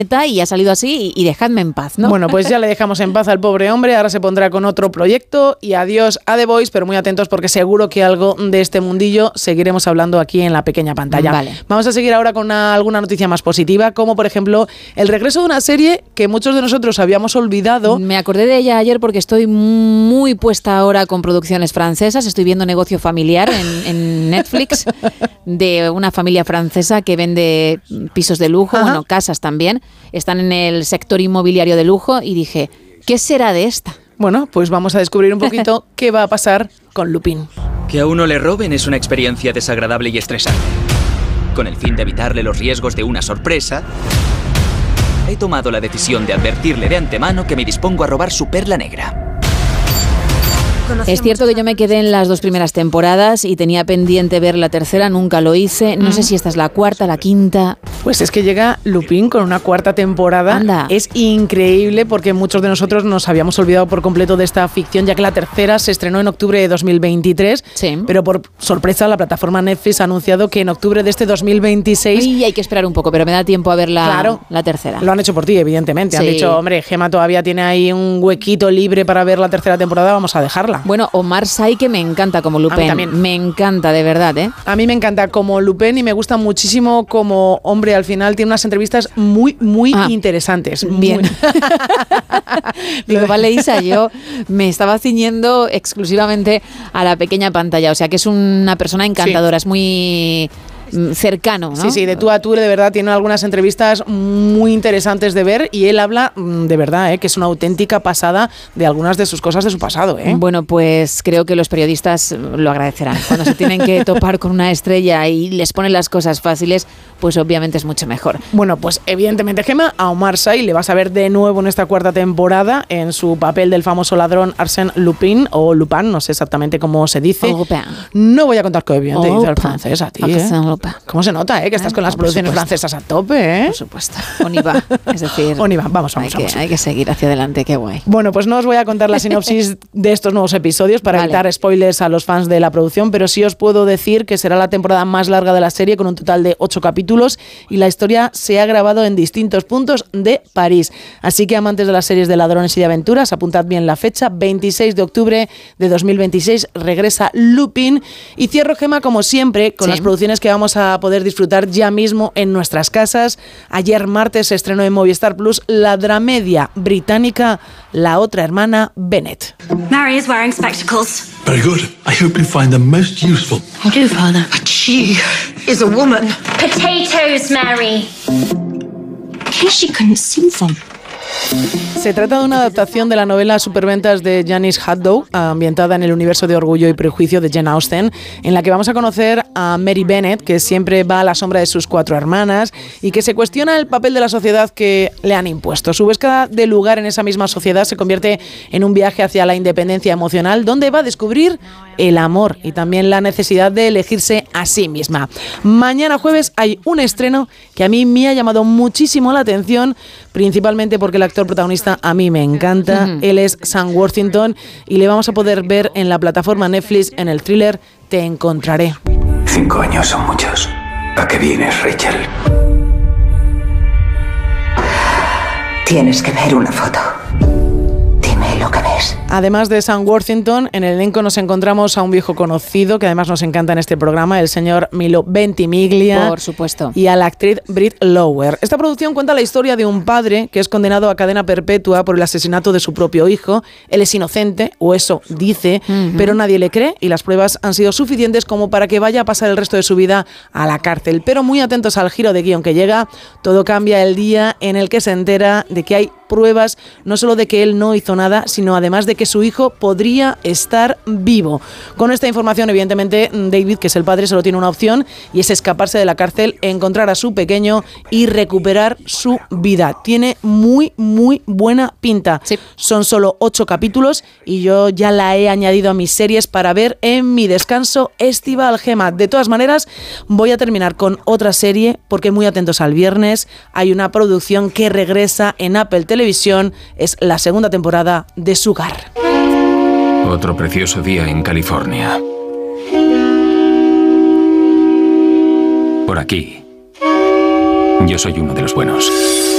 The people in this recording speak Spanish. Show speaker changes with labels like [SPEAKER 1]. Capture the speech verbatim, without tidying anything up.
[SPEAKER 1] y ha salido así y, y dejadme en paz, ¿no?
[SPEAKER 2] Bueno, pues ya le dejamos en paz al pobre hombre, ahora se pondrá con otro proyecto y adiós a The Voice, pero muy atentos porque seguro que algo de este mundillo seguiremos hablando aquí en la pequeña pantalla.
[SPEAKER 1] Vale.
[SPEAKER 2] Vamos a seguir ahora con una, alguna noticia más positiva, como por ejemplo el regreso de una serie que muchos de nosotros habíamos olvidado.
[SPEAKER 1] Me acordé de ella ayer porque estoy muy puesta ahora con producciones francesas, estoy viendo Negocio Familiar en, en Netflix de una familia francesa que vende pisos de lujo, Ajá. bueno, casas también. Están en el sector inmobiliario de lujo y dije, ¿qué será de esta?
[SPEAKER 2] Bueno, pues vamos a descubrir un poquito qué va a pasar con Lupin.
[SPEAKER 3] Que a uno le roben es una experiencia desagradable y estresante. Con el fin de evitarle los riesgos de una sorpresa, he tomado la decisión de advertirle de antemano que me dispongo a robar su perla negra.
[SPEAKER 1] Es cierto que yo me quedé en las dos primeras temporadas y tenía pendiente ver la tercera, nunca lo hice. No mm. sé si esta es la cuarta, la quinta.
[SPEAKER 2] Pues es que llega Lupin con una cuarta temporada.
[SPEAKER 1] Anda.
[SPEAKER 2] Es increíble porque muchos de nosotros nos habíamos olvidado por completo de esta ficción, ya que la tercera se estrenó en octubre de dos mil veintitrés.
[SPEAKER 1] Sí.
[SPEAKER 2] Pero por sorpresa la plataforma Netflix ha anunciado que en octubre de este dos mil veintiséis...
[SPEAKER 1] Y hay que esperar un poco, pero me da tiempo a ver la,
[SPEAKER 2] claro,
[SPEAKER 1] la tercera.
[SPEAKER 2] Lo han hecho por ti, evidentemente. Sí. Han dicho, hombre, Gemma todavía tiene ahí un huequito libre para ver la tercera temporada, vamos a dejarla.
[SPEAKER 1] Bueno, Omar Sy, que me encanta como Lupin.
[SPEAKER 2] A mí también.
[SPEAKER 1] Me encanta, de verdad, ¿eh?
[SPEAKER 2] A mí me encanta como Lupin y me gusta muchísimo como hombre. Al final tiene unas entrevistas muy, muy ah, interesantes.
[SPEAKER 1] Bien. Digo, vale, Isa, yo me estaba ciñendo exclusivamente a la pequeña pantalla. O sea, que es una persona encantadora, sí. Es muy... cercano, ¿no?
[SPEAKER 2] Sí, sí, de tú a tú, de verdad, tiene algunas entrevistas muy interesantes de ver y él habla de verdad, ¿eh? Que es una auténtica pasada de algunas de sus cosas de su pasado, ¿eh?
[SPEAKER 1] Bueno, pues creo que los periodistas lo agradecerán. Cuando se tienen que topar con una estrella y les ponen las cosas fáciles, pues obviamente es mucho mejor.
[SPEAKER 2] Bueno, pues evidentemente, Gemma, a Omar Sy le vas a ver de nuevo en esta cuarta temporada en su papel del famoso ladrón Arsène Lupin, o Lupin, no sé exactamente cómo se dice.
[SPEAKER 1] Lupin.
[SPEAKER 2] No voy a contar qué bien te dice el francés a ti, ¿eh? ¿Cómo se nota, eh? Que estás con las producciones francesas a tope, eh?
[SPEAKER 1] Por supuesto. On y va. Es decir,
[SPEAKER 2] on y va. Vamos, vamos,
[SPEAKER 1] hay,
[SPEAKER 2] vamos.
[SPEAKER 1] Que, hay que seguir hacia adelante, qué guay.
[SPEAKER 2] Bueno, pues no os voy a contar la sinopsis de estos nuevos episodios para vale. evitar spoilers a los fans de la producción, pero sí os puedo decir que será la temporada más larga de la serie, con un total de ocho capítulos, y la historia se ha grabado en distintos puntos de París. Así que, amantes de las series de ladrones y de aventuras, apuntad bien la fecha, veintiséis de octubre de dos mil veintiséis regresa Lupin. Y cierro, Gemma, como siempre, con sí. las producciones que vamos a poder disfrutar ya mismo en nuestras casas. Ayer martes se estrenó en Movistar Plus la dramedia británica La otra hermana Bennet.
[SPEAKER 4] Mary is wearing spectacles.
[SPEAKER 5] Very good. I hope you find them most useful.
[SPEAKER 4] I do, Father.
[SPEAKER 5] But she is a woman.
[SPEAKER 4] Potatoes, Mary. She couldn't see them.
[SPEAKER 2] Se trata de una adaptación de la novela Superventas de Janice Haddow, ambientada en el universo de Orgullo y Prejuicio de Jane Austen, en la que vamos a conocer a Mary Bennet, que siempre va a la sombra de sus cuatro hermanas y que se cuestiona el papel de la sociedad que le han impuesto. Su búsqueda de lugar en esa misma sociedad se convierte en un viaje hacia la independencia emocional, donde va a descubrir el amor y también la necesidad de elegirse a sí misma. Mañana jueves hay un estreno que a mí me ha llamado muchísimo la atención, principalmente porque el actor protagonista a mí me encanta. Uh-huh. Él es Sam Worthington y le vamos a poder ver en la plataforma Netflix en el thriller Te encontraré.
[SPEAKER 6] Cinco años son muchos. ¿A qué vienes, Rachel?
[SPEAKER 7] Tienes que ver una foto. Dime lo que ves.
[SPEAKER 2] Además de Sam Worthington, en el elenco nos encontramos a un viejo conocido que además nos encanta en este programa, el señor Milo Ventimiglia.
[SPEAKER 1] Por supuesto.
[SPEAKER 2] Y a la actriz Brit Lower. Esta producción cuenta la historia de un padre que es condenado a cadena perpetua por el asesinato de su propio hijo. Él es inocente, o eso dice, uh-huh. pero nadie le cree y las pruebas han sido suficientes como para que vaya a pasar el resto de su vida a la cárcel. Pero muy atentos al giro de guión que llega, todo cambia el día en el que se entera de que hay pruebas no solo de que él no hizo nada, sino además de que su hijo podría estar vivo. Con esta información, evidentemente, David, que es el padre, solo tiene una opción y es escaparse de la cárcel, encontrar a su pequeño y recuperar su vida. Tiene muy, muy buena pinta.
[SPEAKER 1] Sí.
[SPEAKER 2] Son solo ocho capítulos y yo ya la he añadido a mis series para ver en mi descanso estival, Gemma. De todas maneras, voy a terminar con otra serie porque, muy atentos al viernes, hay una producción que regresa en Apple Televisión. Es la segunda temporada de Sugar.
[SPEAKER 6] Otro precioso día en California. Por aquí. Yo soy uno de los buenos.